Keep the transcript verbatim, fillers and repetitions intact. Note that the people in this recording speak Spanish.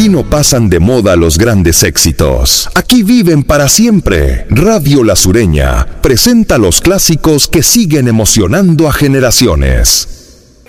Aquí no pasan de moda los grandes éxitos. Aquí viven para siempre. Radio La Sureña presenta los clásicos que siguen emocionando a generaciones.